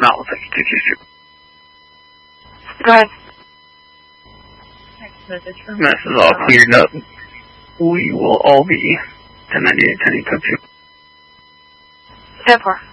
not looks like he took your soup. Go ahead. Text message from This is all cleared up. We will all be 1098 attending code 2. 10-4.